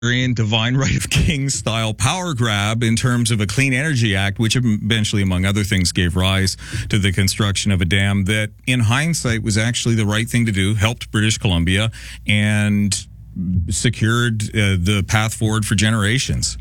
divine right of king style power grab in terms of a Clean Energy Act, which eventually, among other things, gave rise to the construction of a dam that, in hindsight, was actually the right thing to do, helped British Columbia, and secured the path forward for generations.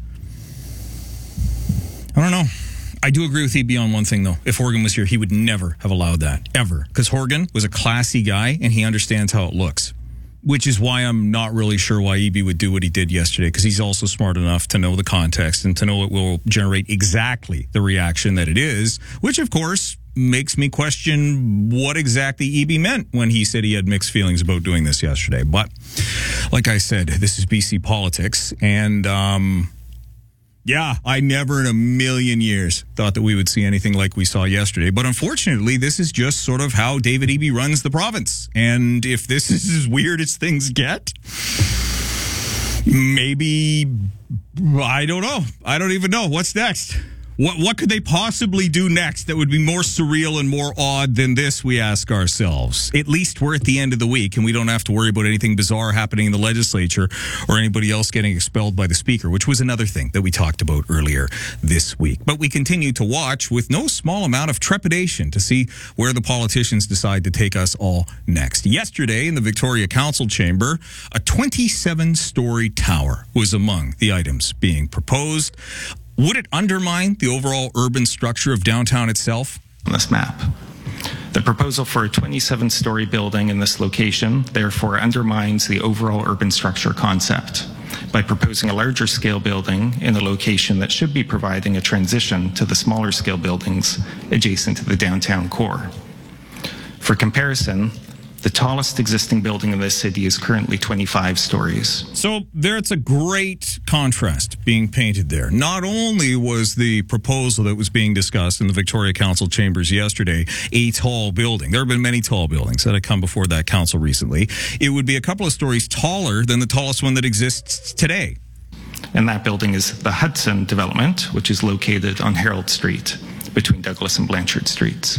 I don't know. I do agree with EB on one thing, though. If Horgan was here, he would never have allowed that, ever. Because Horgan was a classy guy, and he understands how it looks. Which is why I'm not really sure why EB would do what he did yesterday, because he's also smart enough to know the context and to know it will generate exactly the reaction that it is, which, of course, makes me question what exactly EB meant when he said he had mixed feelings about doing this yesterday. But like I said, this is BC politics, and yeah, I never in a million years thought that we would see anything like we saw yesterday. But unfortunately, this is just sort of how David Eby runs the province. And if this is as weird as things get, maybe, I don't know. I don't even know. What's next? What could they possibly do next that would be more surreal and more odd than this, we ask ourselves? At least we're at the end of the week, and we don't have to worry about anything bizarre happening in the legislature or anybody else getting expelled by the speaker, which was another thing that we talked about earlier this week. But we continue to watch with no small amount of trepidation to see where the politicians decide to take us all next. Yesterday, in the Victoria Council chamber, a 27-story tower was among the items being proposed. Would it undermine the overall urban structure of downtown itself? On this map, the proposal for a 27-story building in this location therefore undermines the overall urban structure concept by proposing a larger scale building in a location that should be providing a transition to the smaller scale buildings adjacent to the downtown core. For comparison, the tallest existing building in this city is currently 25 stories. So there's a great contrast being painted there. Not only was the proposal that was being discussed in the Victoria Council chambers yesterday a tall building. There have been many tall buildings that have come before that council recently. It would be a couple of stories taller than the tallest one that exists today. And that building is the Hudson development, which is located on Herald Street between Douglas and Blanchard Streets.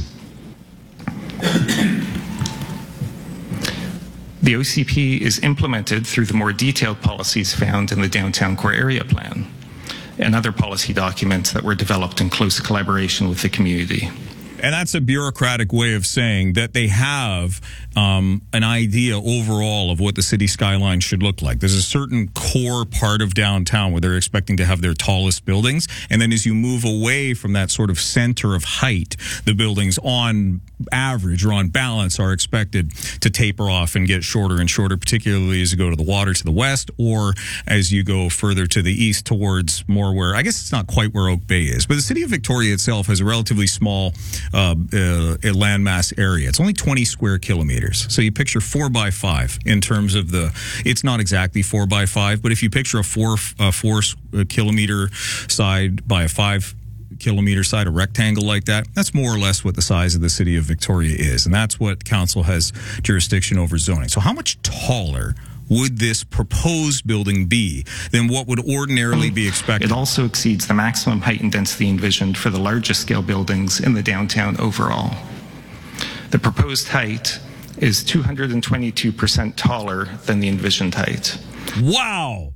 The OCP is implemented through the more detailed policies found in the Downtown Core Area Plan and other policy documents that were developed in close collaboration with the community. And that's a bureaucratic way of saying that they have an idea overall of what the city skyline should look like. There's a certain core part of downtown where they're expecting to have their tallest buildings. And then as you move away from that sort of center of height, the buildings on average or on balance are expected to taper off and get shorter and shorter, particularly as you go to the water to the west or as you go further to the east towards more where, I guess it's not quite where Oak Bay is, but the city of Victoria itself has a relatively small a landmass area. It's only 20 square kilometers. So you picture 4 by 5 in terms of it's not exactly 4 by 5, but if you picture a 4 kilometer side by a 5 kilometer side, a rectangle like that, that's more or less what the size of the city of Victoria is. And that's what council has jurisdiction over zoning. So how much taller would this proposed building be than what would ordinarily be expected? It also exceeds the maximum height and density envisioned for the largest scale buildings in the downtown overall. The proposed height is 222% taller than the envisioned height. Wow!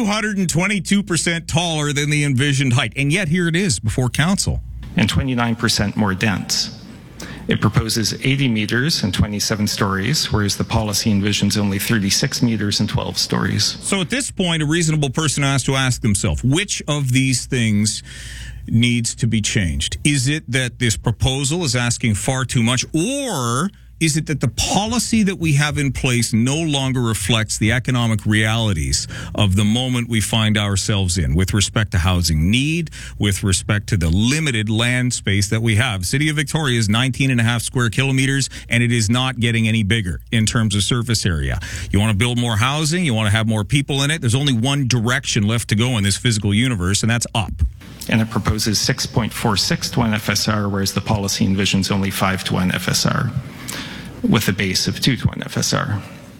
222% taller than the envisioned height. And yet here it is before council. And 29% more dense. It proposes 80 meters and 27 stories, whereas the policy envisions only 36 meters and 12 stories. So at this point, a reasonable person has to ask themselves, which of these things needs to be changed? Is it that this proposal is asking far too much, or is it that the policy that we have in place no longer reflects the economic realities of the moment we find ourselves in with respect to housing need, with respect to the limited land space that we have? City of Victoria is 19.5 square kilometers, and it is not getting any bigger in terms of surface area. You want to build more housing, you want to have more people in it. There's only one direction left to go in this physical universe, and that's up. And it proposes 6.46 to 1 FSR, whereas the policy envisions only 5 to 1 FSR. With a base of 2 to 1 FSR.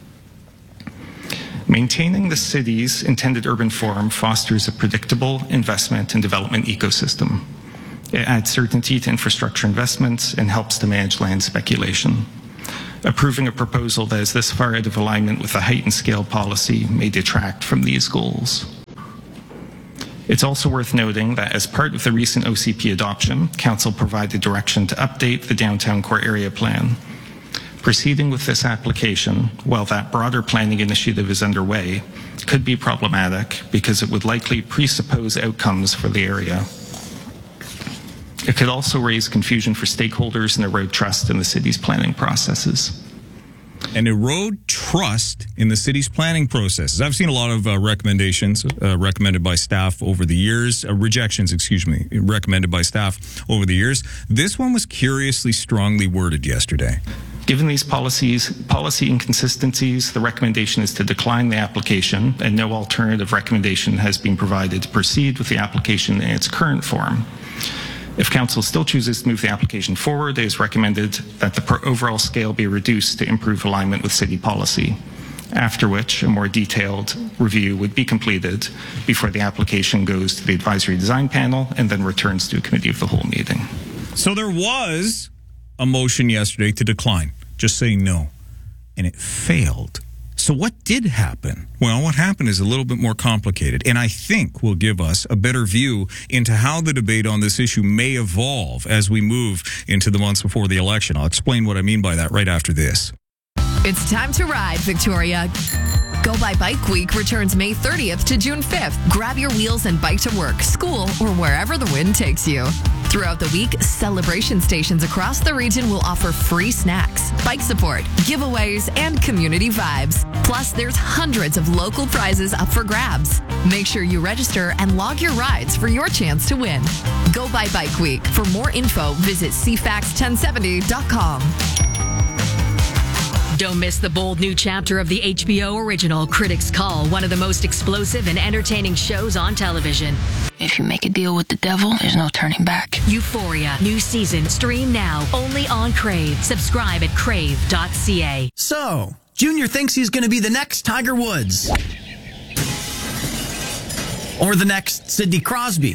Maintaining the city's intended urban form fosters a predictable investment and development ecosystem. It adds certainty to infrastructure investments and helps to manage land speculation. Approving a proposal that is this far out of alignment with the height and scale policy may detract from these goals. It's also worth noting that as part of the recent OCP adoption, Council provided direction to update the downtown core area plan. Proceeding with this application, while that broader planning initiative is underway, could be problematic because it would likely presuppose outcomes for the area. It could also raise confusion for stakeholders and erode trust in the city's planning processes. And erode trust in the city's planning processes. I've seen a lot of recommendations recommended by staff over the years, recommended by staff over the years. This one was curiously strongly worded yesterday. Given these policy inconsistencies, the recommendation is to decline the application, and no alternative recommendation has been provided to proceed with the application in its current form. If Council still chooses to move the application forward, it is recommended that the overall scale be reduced to improve alignment with city policy, after which a more detailed review would be completed before the application goes to the advisory design panel and then returns to a committee of the whole meeting. So there was a motion yesterday to decline, just saying no, and it failed. So what did happen? Well, what happened is a little bit more complicated, and I think will give us a better view into how the debate on this issue may evolve as we move into the months before the election. I'll explain what I mean by that right after this. It's time to ride, Victoria. Go By Bike Week returns May 30th to June 5th. Grab your wheels and bike to work, school, or wherever the wind takes you. Throughout the week, celebration stations across the region will offer free snacks, bike support, giveaways, and community vibes. Plus, there's hundreds of local prizes up for grabs. Make sure you register and log your rides for your chance to win. Go By Bike Week. For more info, visit cfax1070.com. Don't miss the bold new chapter of the HBO original Critics Call, one of the most explosive and entertaining shows on television. If you make a deal with the devil, there's no turning back. Euphoria, new season, stream now, only on Crave. Subscribe at crave.ca. So, Junior thinks he's going to be the next Tiger Woods. Or the next Sidney Crosby.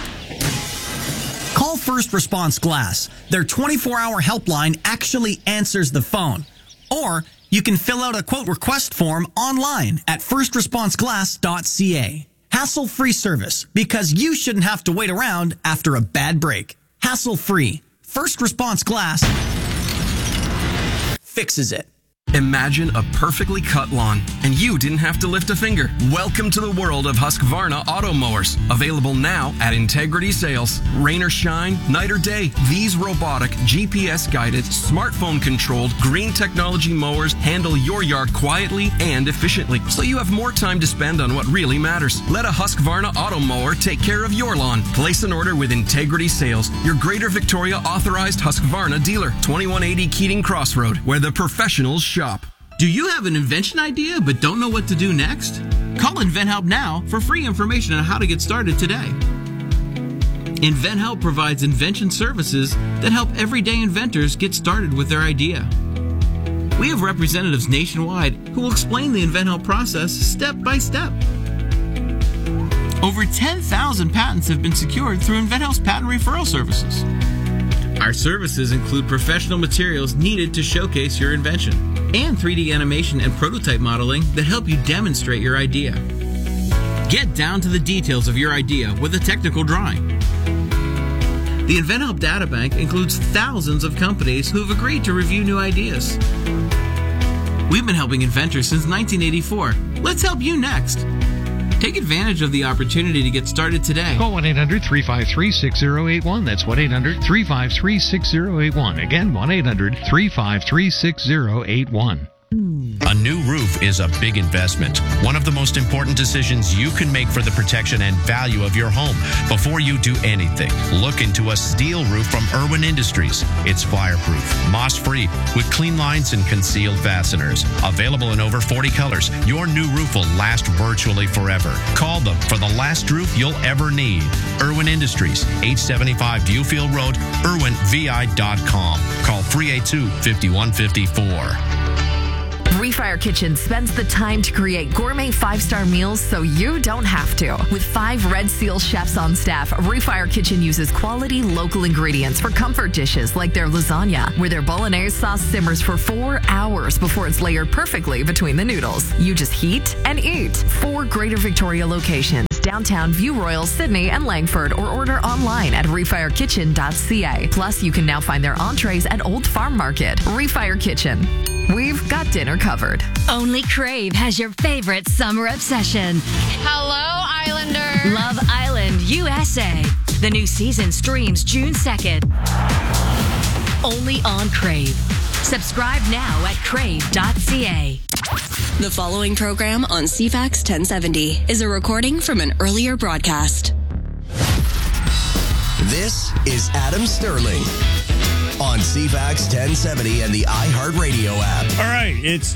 Call First Response Glass. Their 24-hour helpline actually answers the phone. Or you can fill out a quote request form online at firstresponseglass.ca. Hassle-free service, because you shouldn't have to wait around after a bad break. Hassle-free. First Response Glass fixes it. Imagine a perfectly cut lawn, and you didn't have to lift a finger. Welcome to the world of Husqvarna auto mowers. Available now at Integrity Sales. Rain or shine, night or day, these robotic, GPS-guided, smartphone-controlled, green technology mowers handle your yard quietly and efficiently, so you have more time to spend on what really matters. Let a Husqvarna auto mower take care of your lawn. Place an order with Integrity Sales, your Greater Victoria authorized Husqvarna dealer. 2180 Keating Crossroad, where the professionals shop. Do you have an invention idea but don't know what to do next? Call InventHelp now for free information on how to get started today. InventHelp provides invention services that help everyday inventors get started with their idea. We have representatives nationwide who will explain the InventHelp process step by step. Over 10,000 patents have been secured through InventHelp's patent referral services. Our services include professional materials needed to showcase your invention and 3D animation and prototype modeling that help you demonstrate your idea. Get down to the details of your idea with a technical drawing. The InventHelp Databank includes thousands of companies who have agreed to review new ideas. We've been helping inventors since 1984. Let's help you next. Take advantage of the opportunity to get started today. Call 1-800-353-6081. That's 1-800-353-6081. Again, 1-800-353-6081. A new roof is a big investment. One of the most important decisions you can make for the protection and value of your home. Before you do anything, look into a steel roof from Irwin Industries. It's fireproof, moss-free, with clean lines and concealed fasteners. Available in over 40 colors, your new roof will last virtually forever. Call them for the last roof you'll ever need. Irwin Industries, 875 Viewfield Road, irwinvi.com. Call 382-5154. Refire Kitchen spends the time to create gourmet 5-star meals so you don't have to. With 5 Red Seal chefs on staff, Refire Kitchen uses quality local ingredients for comfort dishes like their lasagna, where their bolognese sauce simmers for 4 hours before it's layered perfectly between the noodles. You just heat and eat. 4 Greater Victoria locations: downtown, View Royal, Sydney, and Langford, or order online at refirekitchen.ca. Plus, you can now find their entrees at Old Farm Market. Refire Kitchen. We've got dinner covered. Only Crave has your favorite summer obsession. Hello, Islander. Love Island USA. The new season streams June 2nd. Only on Crave. Subscribe now at crave.ca. The following program on CFAX 1070 is a recording from an earlier broadcast. This is Adam Sterling on CFAX 1070 and the iHeartRadio app. All right, it's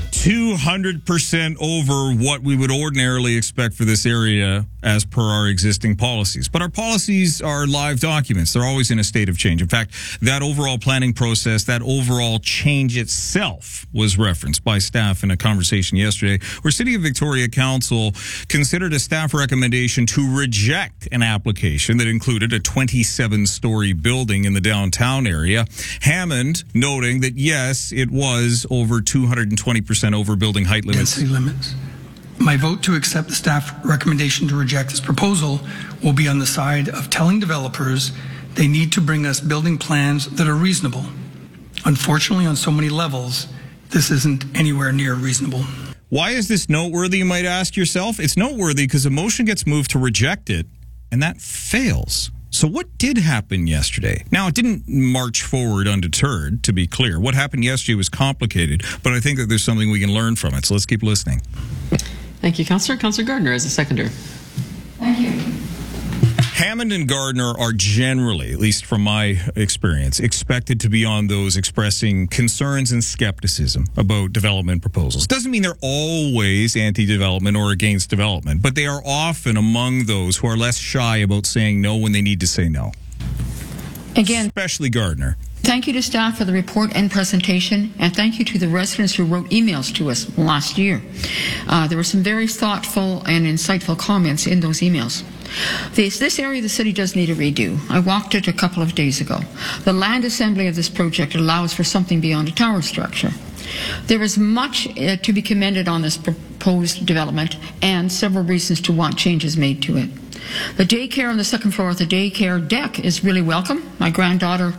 200% over what we would ordinarily expect for this area as per our existing policies. But our policies are live documents. They're always in a state of change. In fact, that overall planning process, that overall change itself was referenced by staff in a conversation yesterday where City of Victoria Council considered a staff recommendation to reject an application that included a 27-story building in the downtown area. Hammond noting that, yes, it was over 220% over building height limits. Density limits. My vote to accept the staff recommendation to reject this proposal will be on the side of telling developers they need to bring us building plans that are reasonable. Unfortunately, on so many levels, this isn't anywhere near reasonable. Why is this noteworthy, you might ask yourself? It's noteworthy because a motion gets moved to reject it, and that fails. So what did happen yesterday? Now, it didn't march forward undeterred, to be clear. What happened yesterday was complicated, but I think that there's something we can learn from it. So let's keep listening. Thank you, Councillor. Councillor Gardner as a seconder. Thank you. Hammond and Gardner are generally, at least from my experience, expected to be on those expressing concerns and skepticism about development proposals. Doesn't mean they're always anti-development or against development, but they are often among those who are less shy about saying no when they need to say no. Again, especially Gardner. Thank you to staff for the report and presentation, and thank you to the residents who wrote emails to us last year. There were some very thoughtful and insightful comments in those emails. This area the city does need a redo. I walked it a couple of days ago. The land assembly of this project allows for something beyond a tower structure. There is much to be commended on this proposed development and several reasons to want changes made to it. The daycare on the second floor of the daycare deck is really welcome. My granddaughter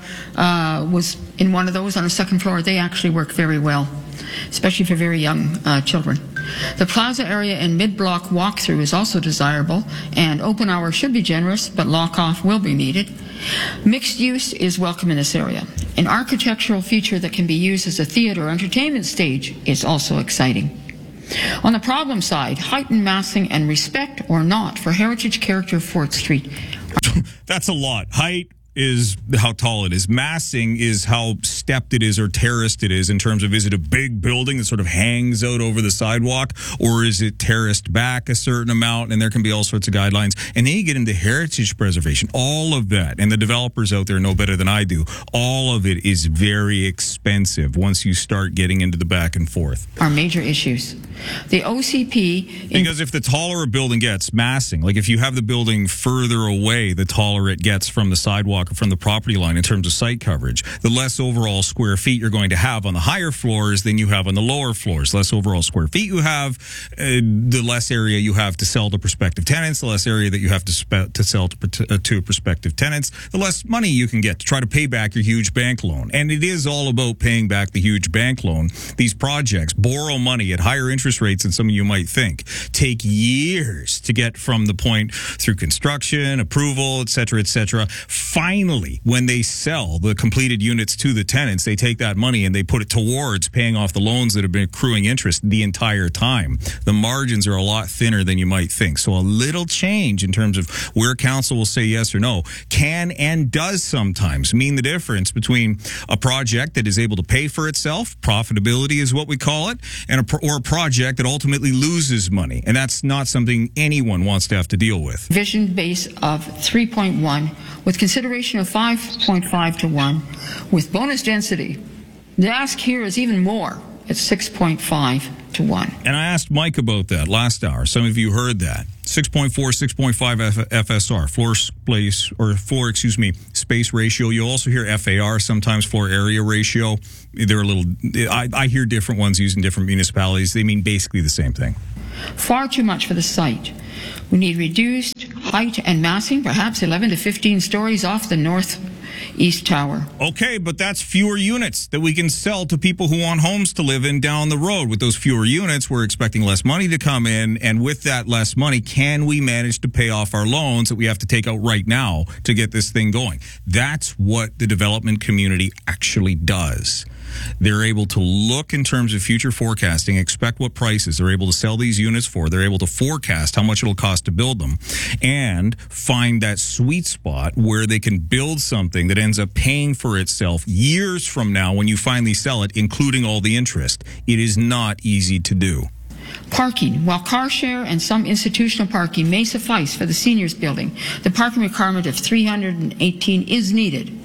was in one of those on the second floor. They actually work very well, especially for very young children. The plaza area and mid-block walkthrough is also desirable, and open hours should be generous, but lock-off will be needed. Mixed use is welcome in this area. An architectural feature that can be used as a theater or entertainment stage is also exciting. On the problem side, heightened massing and respect or not for heritage character of 4th Street. That's a lot. Height is how tall it is. Massing is how stepped it is or terraced it is in terms of, is it a big building that sort of hangs out over the sidewalk, or is it terraced back a certain amount? And there can be all sorts of guidelines. And then you get into heritage preservation, all of that. And the developers out there know better than I do. All of it is very expensive once you start getting into the back and forth. Are major issues. The OCP... Because if the taller a building gets, massing, like if you have the building further away, the taller it gets from the sidewalk or from the property line in terms of site coverage, the less overall square feet you're going to have on the higher floors than you have on the lower floors. The less overall square feet you have, the less area you have to sell to prospective tenants, the less area that you have to sell to prospective tenants, the less money you can get to try to pay back your huge bank loan. And it is all about paying back the huge bank loan. These projects borrow money at higher interest rates than some of you might think, take years to get from the point through construction, approval, et cetera, finally, when they sell the completed units to the tenants, they take that money and they put it towards paying off the loans that have been accruing interest the entire time. The margins are a lot thinner than you might think. So a little change in terms of where council will say yes or no can and does sometimes mean the difference between a project that is able to pay for itself, profitability is what we call it, and or a project that ultimately loses money. And that's not something anyone wants to have to deal with. Vision base of 3.1 with consideration of 5.5 to 1 with bonus density. The ask here is even more. at 6.5 to 1. And I asked Mike about that last hour. Some of you heard that. 6.4, 6.5 FSR, space ratio. You'll also hear FAR, sometimes floor area ratio. They're a little, I hear different ones used in different municipalities. They mean basically the same thing. Far too much for the site. We need reduced height and massing, perhaps 11 to 15 stories off the northeast tower. Okay, but that's fewer units that we can sell to people who want homes to live in down the road. With those fewer units, we're expecting less money to come in, and with that less money, can we manage to pay off our loans that we have to take out right now to get this thing going? That's what the development community actually does. They're able to look in terms of future forecasting, expect what prices they're able to sell these units for. They're able to forecast how much it'll cost to build them and find that sweet spot where they can build something that ends up paying for itself years from now when you finally sell it, including all the interest. It is not easy to do. Parking. While car share and some institutional parking may suffice for the seniors building, the parking requirement of 318 is needed.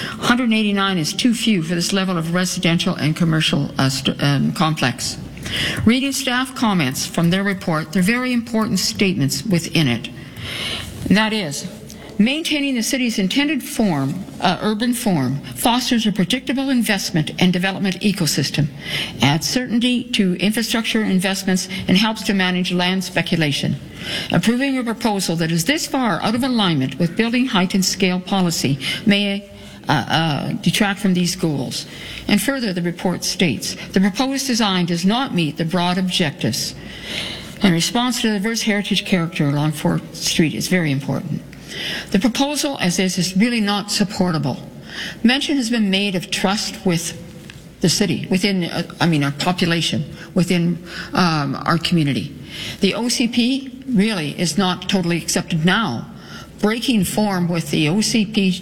189 is too few for this level of residential and commercial complex. Reading staff comments from their report, there are very important statements within it. And that is, maintaining the city's intended form, urban form, fosters a predictable investment and development ecosystem, adds certainty to infrastructure investments, and helps to manage land speculation. Approving a proposal that is this far out of alignment with building height and scale policy may detract from these goals. And further, the report states, the proposed design does not meet the broad objectives. In response to the diverse heritage character along 4th Street is very important. The proposal as is really not supportable. Mention has been made of trust with the city, within, our population, within our community. The OCP really is not totally accepted now. Breaking form with the OCP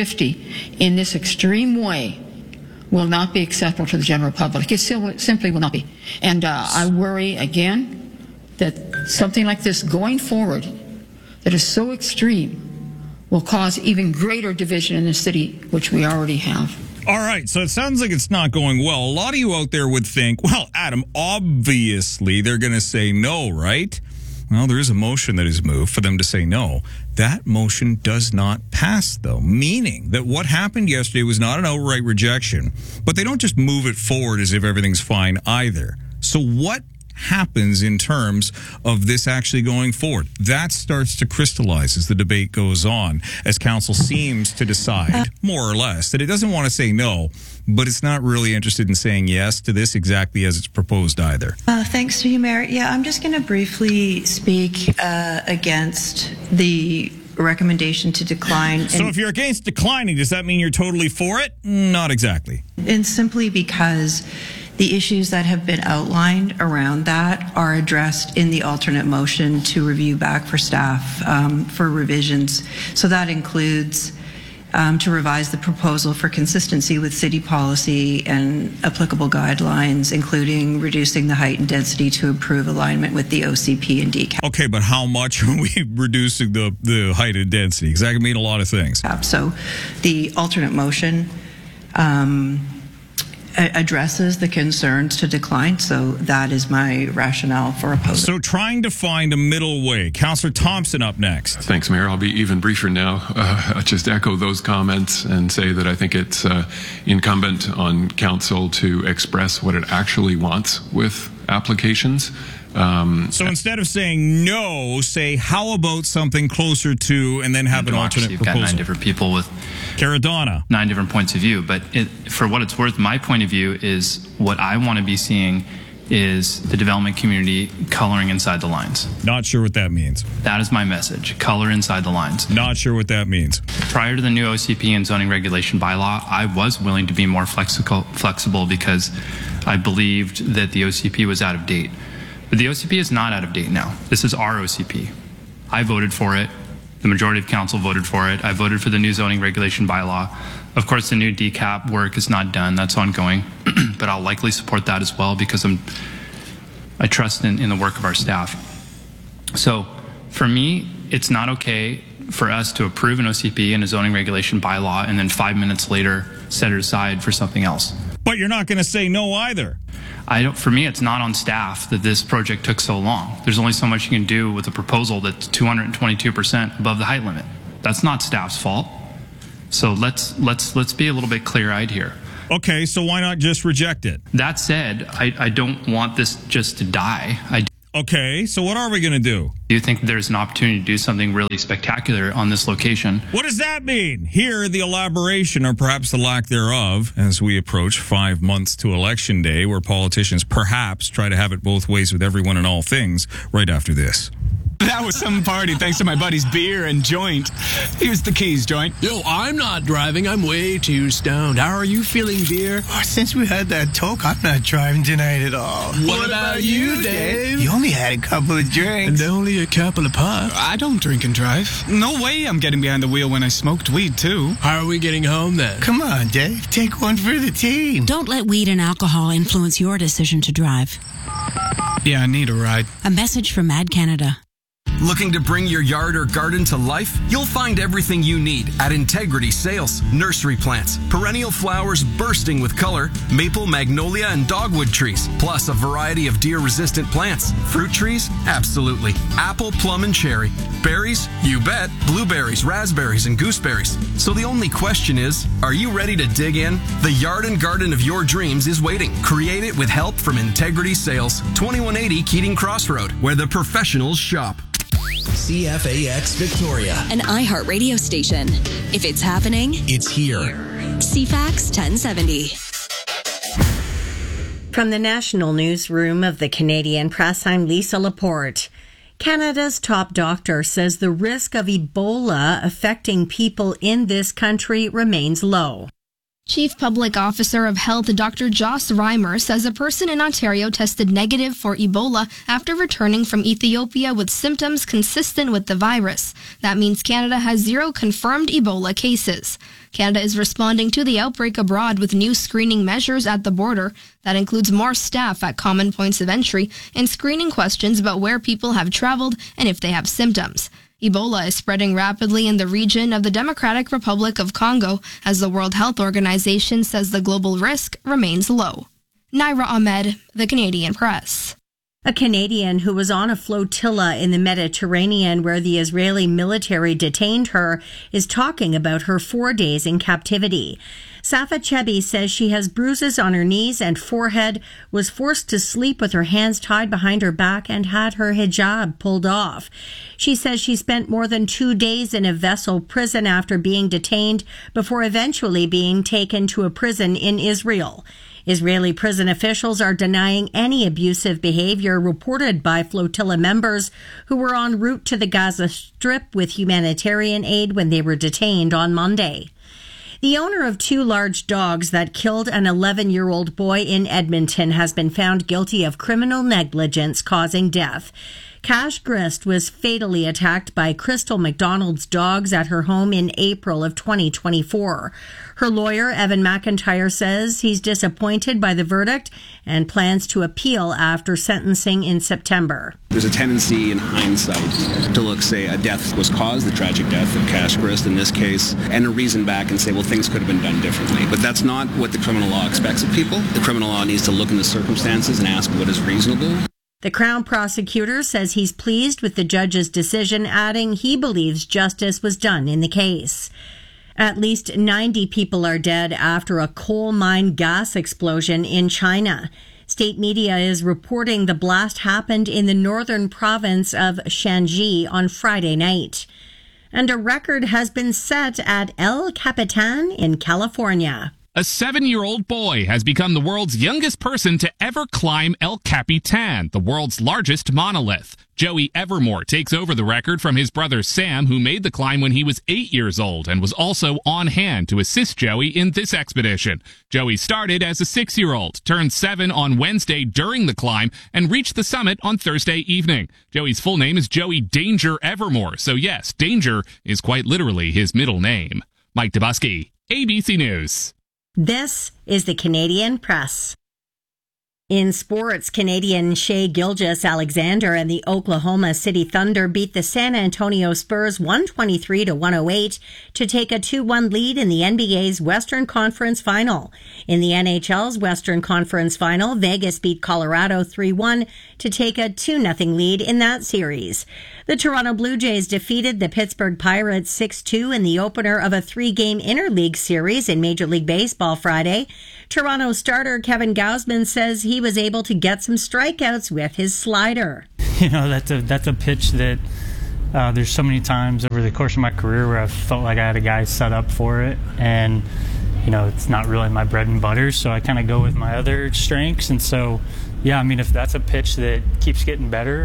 2050 in this extreme way will not be acceptable to the general public. It simply will not be. And I worry again that something like this going forward that is so extreme will cause even greater division in the city, which we already have. All right, so it sounds like it's not going well. A lot of you out there would think, well, Adam, obviously they're going to say no, right? Well, there is a motion that is moved for them to say no. That motion does not pass, though, meaning that what happened yesterday was not an outright rejection, but they don't just move it forward as if everything's fine either. So what happens in terms of this actually going forward? That starts to crystallize as the debate goes on, as council seems to decide, more or less, that it doesn't want to say no, but it's not really interested in saying yes to this exactly as it's proposed either. Thanks to you, Mayor. Yeah, I'm just going to briefly speak against the recommendation to decline. So if you're against declining, does that mean you're totally for it? Not exactly. And simply because the issues that have been outlined around that are addressed in the alternate motion to review back for staff for revisions. So that includes to revise the proposal for consistency with city policy and applicable guidelines, including reducing the height and density to improve alignment with the OCP and DCAP. Okay, but how much are we reducing the height and density? Because that can mean a lot of things. So the alternate motion addresses the concerns to decline, so that is my rationale for opposing. So trying to find a middle way. Councillor Thompson up next. Thanks, Mayor. I'll be even briefer now. I'll just echo those comments and say that I think it's incumbent on council to express what it actually wants with applications. So instead of saying no, say how about something closer to, and then have an alternate you've proposal. Got 9 different people with Caradonna. 9 different points of view. But for what it's worth, my point of view is what I want to be seeing is the development community coloring inside the lines. Not sure what that means. That is my message. Color inside the lines. Not sure what that means. Prior to the new OCP and zoning regulation bylaw, I was willing to be more flexible because I believed that the OCP was out of date. But the OCP is not out of date now. This is our OCP. I voted for it. The majority of council voted for it. I voted for the new zoning regulation bylaw. Of course, the new DCAP work is not done. That's ongoing. But I'll likely support that as well because I trust in the work of our staff. So for me, it's not okay for us to approve an OCP and a zoning regulation bylaw and then 5 minutes later set it aside for something else. But you're not going to say no either. For me, it's not on staff that this project took so long. There's only so much you can do with a proposal that's 222% above the height limit. That's not staff's fault. So let's be a little bit clear-eyed here. Okay, so why not just reject it? That said, I don't want this just to die. Okay, so what are we going to do? Do you think there's an opportunity to do something really spectacular on this location? What does that mean? Here, the elaboration, or perhaps the lack thereof, as we approach 5 months to Election Day, where politicians perhaps try to have it both ways with everyone and all things, right after this. That was some party thanks to my buddy's beer and joint. Here's the keys, joint. Yo, I'm not driving. I'm way too stoned. How are you feeling, beer? Oh, since we had that talk, I'm not driving tonight at all. What about you, Dave? You only had a couple of drinks. And only a couple of puffs. I don't drink and drive. No way I'm getting behind the wheel when I smoked weed, too. How are we getting home, then? Come on, Dave. Take one for the team. Don't let weed and alcohol influence your decision to drive. Yeah, I need a ride. A message from Mad Canada. Looking to bring your yard or garden to life? You'll find everything you need at Integrity Sales. Nursery plants, perennial flowers bursting with color, maple, magnolia, and dogwood trees, plus a variety of deer-resistant plants. Fruit trees? Absolutely. Apple, plum, and cherry. Berries? You bet. Blueberries, raspberries, and gooseberries. So the only question is, are you ready to dig in? The yard and garden of your dreams is waiting. Create it with help from Integrity Sales, 2180 Keating Crossroad, where the professionals shop. CFAX Victoria, an iHeart radio station. If it's happening, it's here. CFAX 1070. From the National Newsroom of the Canadian Press, I'm Lisa Laporte. Canada's top doctor says the risk of Ebola affecting people in this country remains low. Chief Public Officer of Health Dr. Joss Reimer says a person in Ontario tested negative for Ebola after returning from Ethiopia with symptoms consistent with the virus. That means Canada has 0 confirmed Ebola cases. Canada is responding to the outbreak abroad with new screening measures at the border. That includes more staff at common points of entry and screening questions about where people have traveled and if they have symptoms. Ebola is spreading rapidly in the region of the Democratic Republic of Congo as the World Health Organization says the global risk remains low. Naira Ahmed, The Canadian Press. A Canadian who was on a flotilla in the Mediterranean where the Israeli military detained her is talking about her 4 days in captivity. Safa Chebi says she has bruises on her knees and forehead, was forced to sleep with her hands tied behind her back, and had her hijab pulled off. She says she spent more than 2 days in a vessel prison after being detained before eventually being taken to a prison in Israel. Israeli prison officials are denying any abusive behavior reported by flotilla members who were en route to the Gaza Strip with humanitarian aid when they were detained on Monday. The owner of 2 large dogs that killed an 11-year-old boy in Edmonton has been found guilty of criminal negligence causing death. Cash Grist was fatally attacked by Crystal McDonald's dogs at her home in April of 2024. Her lawyer, Evan McIntyre, says he's disappointed by the verdict and plans to appeal after sentencing in September. There's a tendency in hindsight to look, say, a death was caused, the tragic death of Cash Grist in this case, and to reason back and say, well, things could have been done differently. But that's not what the criminal law expects of people. The criminal law needs to look in the circumstances and ask what is reasonable. The Crown prosecutor says he's pleased with the judge's decision, adding he believes justice was done in the case. At least 90 people are dead after a coal mine gas explosion in China. State media is reporting the blast happened in the northern province of Shanxi on Friday night. And a record has been set at El Capitan in California. A 7-year-old boy has become the world's youngest person to ever climb El Capitan, the world's largest monolith. Joey Evermore takes over the record from his brother Sam, who made the climb when he was 8 years old and was also on hand to assist Joey in this expedition. Joey started as a 6-year-old, turned 7 on Wednesday during the climb, and reached the summit on Thursday evening. Joey's full name is Joey Danger Evermore, so yes, Danger is quite literally his middle name. Mike Dubusky, ABC News. This is the Canadian Press. In sports, Canadian Shai Gilgeous-Alexander and the Oklahoma City Thunder beat the San Antonio Spurs 123-108 to take a 2-1 lead in the NBA's Western Conference Final. In the NHL's Western Conference Final, Vegas beat Colorado 3-1 to take a 2-0 lead in that series. The Toronto Blue Jays defeated the Pittsburgh Pirates 6-2 in the opener of a 3-game interleague series in Major League Baseball Friday. Toronto starter Kevin Gausman says he was able to get some strikeouts with his slider. You know, that's a pitch that there's so many times over the course of my career where I've felt like I had a guy set up for it, and you know, it's not really my bread and butter, so I kind of go with my other strengths. And so, yeah, I mean, if that's a pitch that keeps getting better,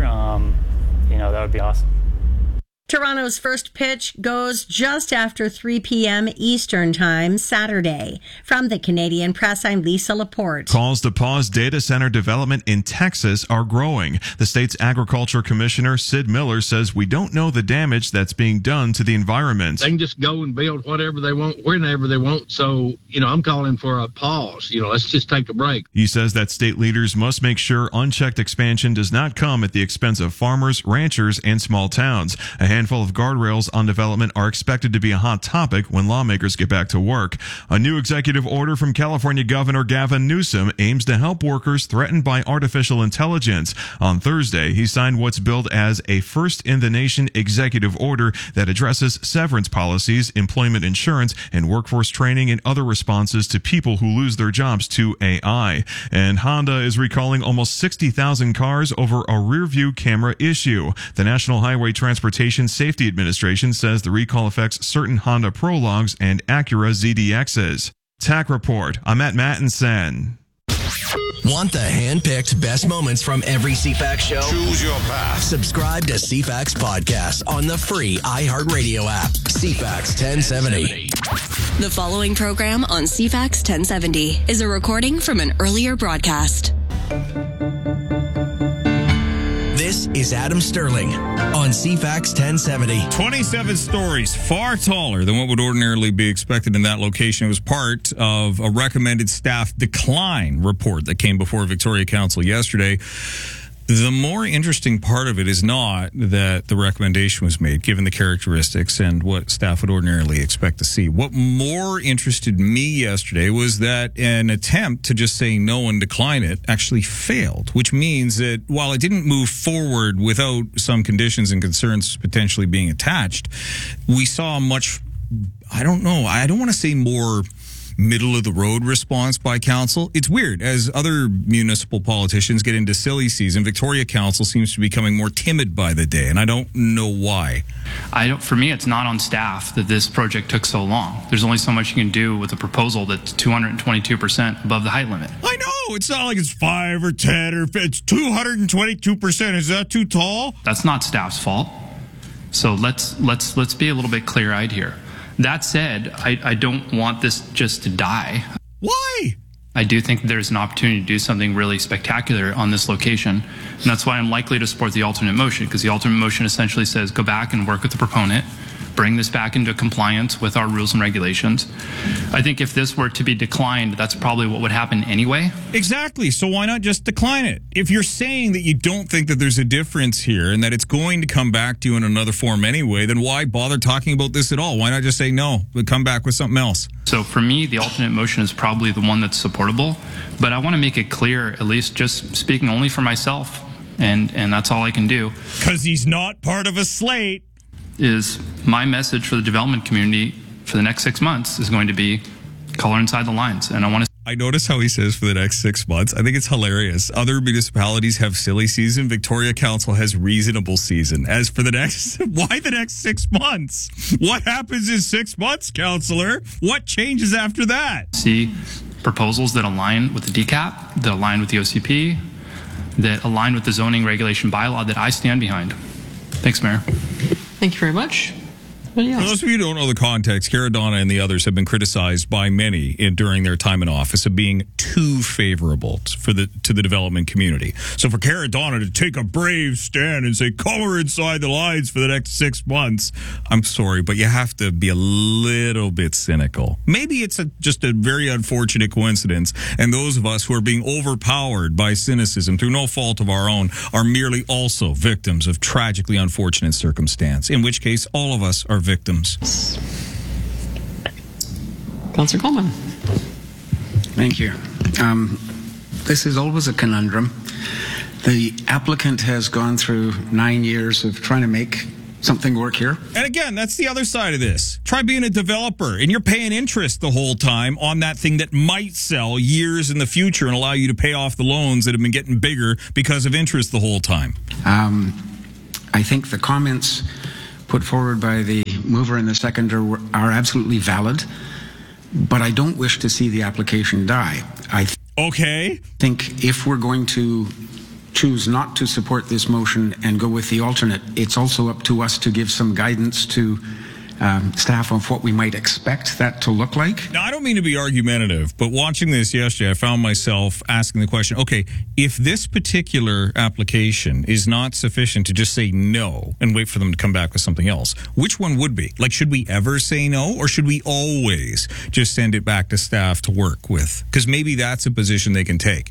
you know, that would be awesome. Toronto's first pitch goes just after 3 p.m. Eastern Time Saturday. From the Canadian Press, I'm Lisa Laporte. Calls to pause data center development in Texas are growing. The state's agriculture commissioner, Sid Miller, says we don't know the damage that's being done to the environment. They can just go and build whatever they want, whenever they want. So, you know, I'm calling for a pause. You know, let's just take a break. He says that state leaders must make sure unchecked expansion does not come at the expense of farmers, ranchers, and small towns. A handful of guardrails on development are expected to be a hot topic when lawmakers get back to work. A new executive order from California Governor Gavin Newsom aims to help workers threatened by artificial intelligence. On Thursday, he signed what's billed as a first-in-the-nation executive order that addresses severance policies, employment insurance, and workforce training and other responses to people who lose their jobs to AI. And Honda is recalling almost 60,000 cars over a rear-view camera issue. The National Highway Transportation Safety Administration says the recall affects certain Honda Prologues and Acura ZDXs. TAC Report, I'm at Mattinson. Want the hand-picked best moments from every CFAX show? Choose your path. Subscribe to CFAX Podcast on the free iHeartRadio app. CFAX 1070. The following program on CFAX 1070 is a recording from an earlier broadcast. This is Adam Sterling on CFAX 1070. 27 stories, far taller than what would ordinarily be expected in that location. It was part of a recommended staff decline report that came before Victoria Council yesterday. The more interesting part of it is not that the recommendation was made, given the characteristics and what staff would ordinarily expect to see. What more interested me yesterday was that an attempt to just say no and decline it actually failed, which means that while it didn't move forward without some conditions and concerns potentially being attached, we saw a much, I don't want to say more middle-of-the-road response by council. It's weird. As other municipal politicians get into silly season, Victoria Council seems to be becoming more timid by the day, and I don't know why. For me, it's not on staff that this project took so long. There's only so much you can do with a proposal that's 222% above the height limit. I know. It's not like it's 5 or 10 or it's 222%. Is that too tall? That's not staff's fault. So let's be a little bit clear-eyed here. That said, I don't want this just to die. Why? I do think there's an opportunity to do something really spectacular on this location. And that's why I'm likely to support the alternate motion, because the alternate motion essentially says go back and work with the proponent, bring this back into compliance with our rules and regulations. I think if this were to be declined, that's probably what would happen anyway. Exactly. So why not just decline it? If you're saying that you don't think that there's a difference here and that it's going to come back to you in another form anyway, then why bother talking about this at all? Why not just say no, but come back with something else? So for me, the alternate motion is probably the one that's supportable. But I want to make it clear, at least just speaking only for myself, and that's all I can do. Because he's not part of a slate. Is my message for the development community for the next 6 months is going to be color inside the lines. And I notice how he says for the next 6 months. I think it's hilarious. Other municipalities have silly season. Victoria Council has reasonable season. As for the next, why the next 6 months? What happens in 6 months, Councillor? What changes after that? See proposals that align with the DCAP, that align with the OCP, that align with the zoning regulation bylaw that I stand behind. Thanks, Mayor. Thank you very much. For those of you who don't know the context, Caradonna and the others have been criticized by many during their time in office of being too favorable to the development community. So for Caradonna to take a brave stand and say, color inside the lines for the next 6 months, I'm sorry, but you have to be a little bit cynical. Maybe it's just a very unfortunate coincidence, and those of us who are being overpowered by cynicism through no fault of our own are merely also victims of tragically unfortunate circumstance, in which case all of us are victims. Councillor Coleman. Thank you. This is always a conundrum. The applicant has gone through 9 years of trying to make something work here. And again, that's the other side of this. Try being a developer, and you're paying interest the whole time on that thing that might sell years in the future and allow you to pay off the loans that have been getting bigger because of interest the whole time. I think the comments put forward by the mover and the seconder are absolutely valid, but I don't wish to see the application die. I think if we're going to choose not to support this motion and go with the alternate, it's also up to us to give some guidance to staff of what we might expect that to look like. Now, I don't mean to be argumentative, but watching this yesterday, I found myself asking the question, okay, if this particular application is not sufficient to just say no and wait for them to come back with something else, which one would be? Like, should we ever say no, or should we always just send it back to staff to work with? Because maybe that's a position they can take.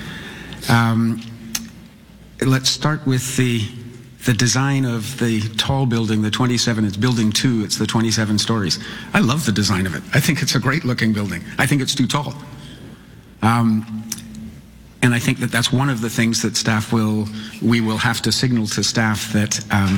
Let's start with the design of the tall building, the 27. It's building 2. It's the 27 stories. I love the design of it. I think it's a great looking building. I think it's too tall. And I think that that's one of the things that we will have to signal to staff that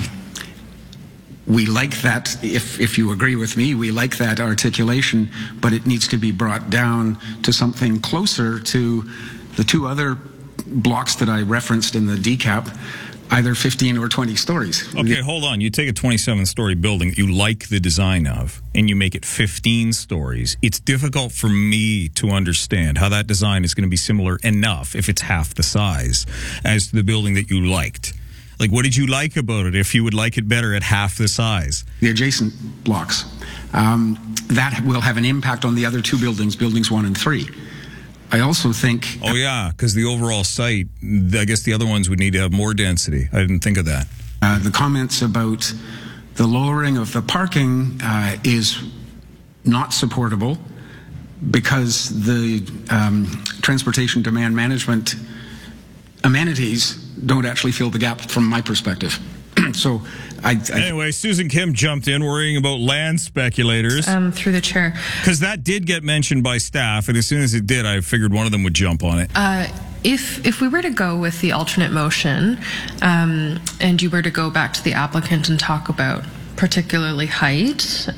we like that, if you agree with me, we like that articulation, but it needs to be brought down to something closer to the 2 other blocks that I referenced in the DCAP, either 15 or 20 stories. Okay, hold on. You take a 27-story building that you like the design of, and you make it 15 stories. It's difficult for me to understand how that design is going to be similar enough, if it's half the size, as to the building that you liked. Like, what did you like about it if you would like it better at half the size? The adjacent blocks. That will have an impact on the other 2 buildings, buildings 1 and 3. I also think... Oh, yeah, because the overall site, I guess the other ones would need to have more density. I didn't think of that. The comments about the lowering of the parking is not supportable because the transportation demand management amenities don't actually fill the gap from my perspective. So anyway, Susan Kim jumped in worrying about land speculators. Through the chair. Because that did get mentioned by staff, and as soon as it did, I figured one of them would jump on it. If we were to go with the alternate motion, and you were to go back to the applicant and talk about particularly height,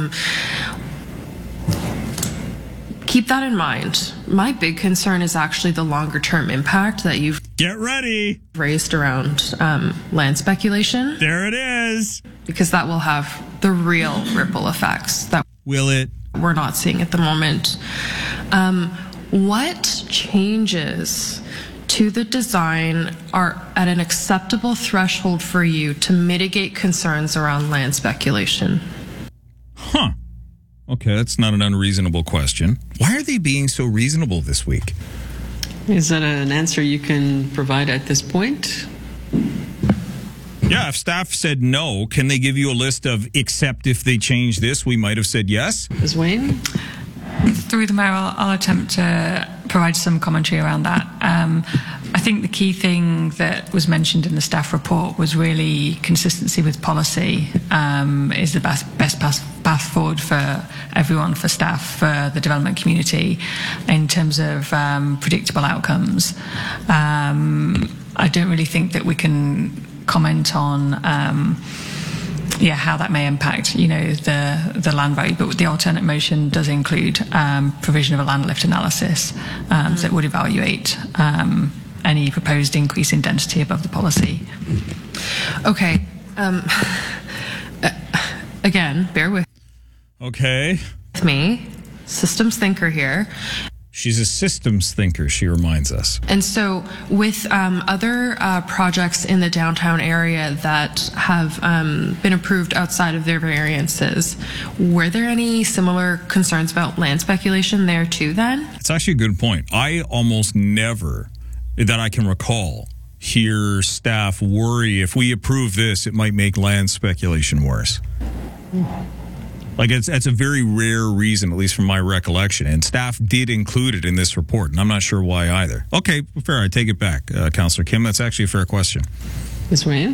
keep that in mind. My big concern is actually the longer term impact that you've raised around land speculation. There it is. Because that will have the real ripple effects that we're not seeing at the moment. What changes to the design are at an acceptable threshold for you to mitigate concerns around land speculation? Huh. Okay, that's not an unreasonable question. Why are they being so reasonable this week? Is that an answer you can provide at this point? Yeah, if staff said no, can they give you a list of, except if they change this, we might have said yes? Ms. Wayne? Through the Mayor, I'll attempt to provide some commentary around that. I think the key thing that was mentioned in the staff report was really consistency with policy is the best path forward for everyone, for staff, for the development community, in terms of predictable outcomes. I don't really think that we can comment on how that may impact, the land value, but the alternate motion does include provision of a land lift analysis that would evaluate any proposed increase in density above the policy. Okay. Again, bear with me. Systems thinker here. She's a systems thinker, she reminds us. And so with other projects in the downtown area that have been approved outside of their variances, were there any similar concerns about land speculation there too then? It's actually a good point. I almost never, that I can recall, hear staff worry if we approve this, it might make land speculation worse. Like, it's a very rare reason, at least from my recollection. And staff did include it in this report, and I'm not sure why either. Okay, fair. I take it back, Councillor Kim. That's actually a fair question. Ms. Ryan?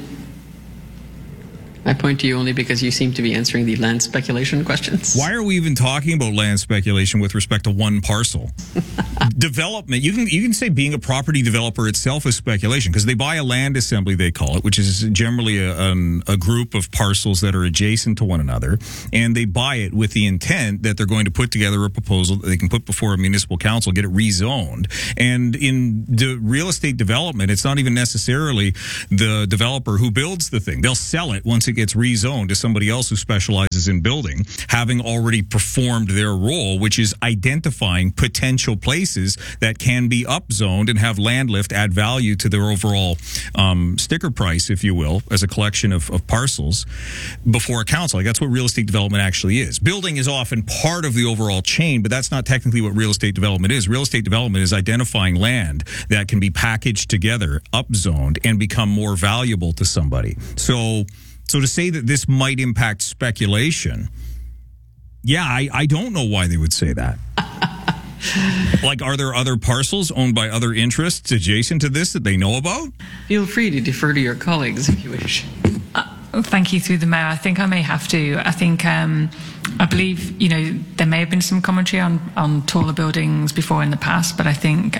I point to you only because you seem to be answering the land speculation questions. Why are we even talking about land speculation with respect to one parcel? Development, you can say being a property developer itself is speculation, because they buy a land assembly, they call it, which is generally a group of parcels that are adjacent to one another, and they buy it with the intent that they're going to put together a proposal that they can put before a municipal council, get it rezoned. And in the real estate development, it's not even necessarily the developer who builds the thing. They'll sell it once it gets rezoned to somebody else who specializes in building, having already performed their role, which is identifying potential places that can be upzoned and have land lift add value to their overall sticker price, if you will, as a collection of parcels before a council. Like, that's what real estate development actually is. Building is often part of the overall chain, but that's not technically what real estate development is. Real estate development is identifying land that can be packaged together, upzoned, and become more valuable to somebody. So to say that this might impact speculation, yeah, I don't know why they would say that. Like, are there other parcels owned by other interests adjacent to this that they know about? Feel free to defer to your colleagues if you wish. Thank you, through the mayor. I think I may have to. I think, I believe, there may have been some commentary on taller buildings before in the past, but I think,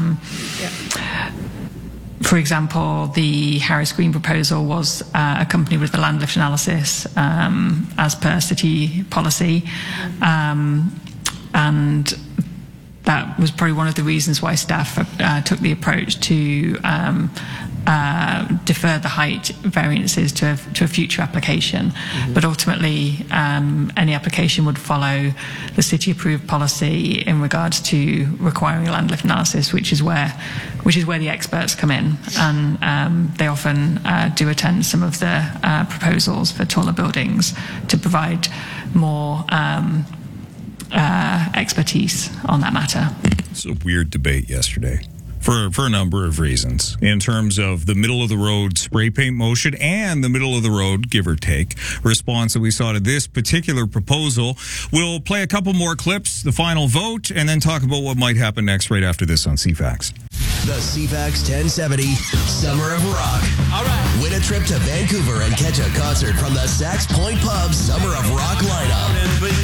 for example, the Harris Green proposal was accompanied with the land lift analysis as per city policy. And that was probably one of the reasons why staff took the approach to defer the height variances to a future application. Mm-hmm. But ultimately, any application would follow the city-approved policy in regards to requiring a land lift analysis, which is where the experts come in, and they often do attend some of the proposals for taller buildings to provide more expertise on that matter. It's a weird debate yesterday for a number of reasons, in terms of the middle of the road spray paint motion and the middle of the road, give or take, response that we saw to this particular proposal. We'll play a couple more clips, the final vote, and then talk about what might happen next right after this on CFAX. The CFAX 1070 Summer of Rock. All right. Win a trip to Vancouver and catch a concert from the Sax Point Pub Summer of Rock lineup.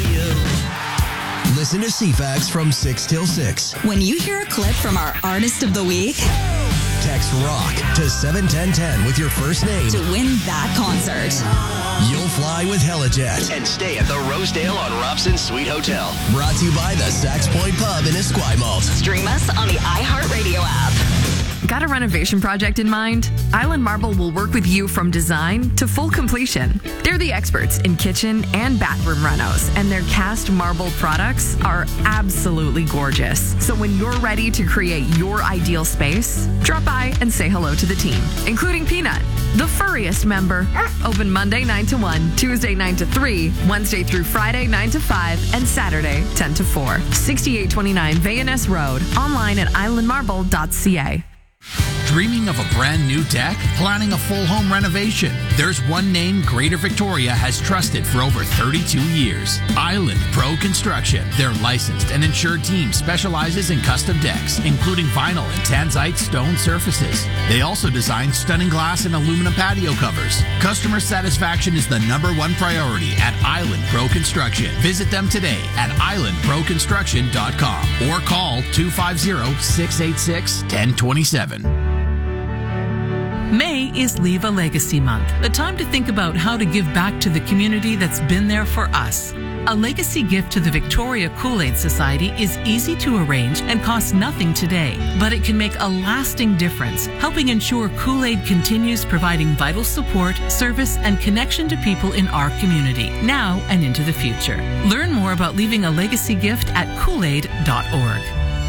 Listen to CFAX from 6 till 6. When you hear a clip from our Artist of the Week, text ROCK to 71010 with your first name to win that concert. You'll fly with Helijet and stay at the Rosedale on Robson Suite Hotel. Brought to you by the Sax Point Pub in Esquimalt. Stream us on the iHeartRadio app. Got a renovation project in mind? Island Marble will work with you from design to full completion. They're the experts in kitchen and bathroom renos, and their cast marble products are absolutely gorgeous. So when you're ready to create your ideal space, drop by and say hello to the team, including Peanut, the furriest member. Open Monday 9 to 1, Tuesday 9 to 3, Wednesday through Friday 9 to 5, and Saturday 10 to 4. 6829 Vayaness Road. Online at islandmarble.ca. Dreaming of a brand new deck? Planning a full home renovation? There's one name Greater Victoria has trusted for over 32 years. Island Pro Construction. Their licensed and insured team specializes in custom decks, including vinyl and tanzite stone surfaces. They also design stunning glass and aluminum patio covers. Customer satisfaction is the #1 priority at Island Pro Construction. Visit them today at islandproconstruction.com or call 250-686-1027. May is Leave a Legacy Month, a time to think about how to give back to the community that's been there for us. A legacy gift to the Victoria Kool-Aid Society is easy to arrange and costs nothing today, but it can make a lasting difference, helping ensure Kool-Aid continues providing vital support, service, and connection to people in our community, now and into the future. Learn more about leaving a legacy gift at koolaid.org.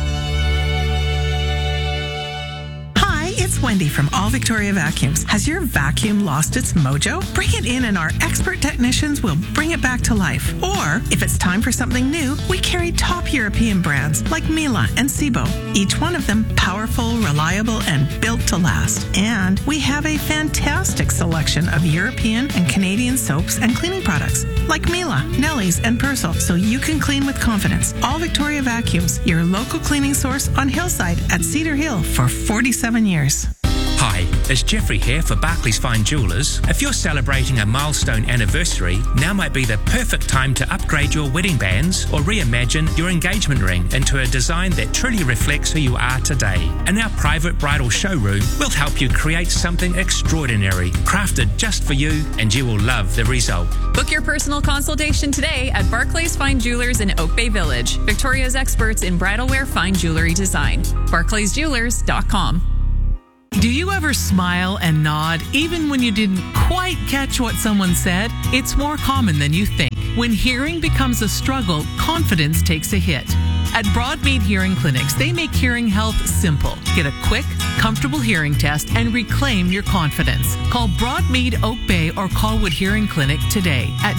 it's Wendy from All Victoria Vacuums. Has your vacuum lost its mojo? Bring it in and our expert technicians will bring it back to life. Or, if it's time for something new, we carry top European brands like Miele and Sebo. Each one of them powerful, reliable, and built to last. And we have a fantastic selection of European and Canadian soaps and cleaning products like Miele, Nelly's, and Persil, so you can clean with confidence. All Victoria Vacuums, your local cleaning source on Hillside at Cedar Hill for 47 years. Hi, it's Jeffrey here for Barclays Fine Jewelers. If you're celebrating a milestone anniversary, now might be the perfect time to upgrade your wedding bands or reimagine your engagement ring into a design that truly reflects who you are today. In our private bridal showroom, we'll help you create something extraordinary, crafted just for you, and you will love the result. Book your personal consultation today at Barclays Fine Jewelers in Oak Bay Village, Victoria's experts in bridal wear fine jewelry design. BarclaysJewelers.com. Do you ever smile and nod even when you didn't quite catch what someone said? It's more common than you think. When hearing becomes a struggle, confidence takes a hit. At Broadmead Hearing Clinics, they make hearing health simple. Get a quick, comfortable hearing test and reclaim your confidence. Call Broadmead Oak Bay or Colwood Hearing Clinic today at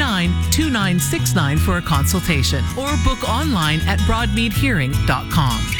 250-479-2969 for a consultation or book online at broadmeadhearing.com.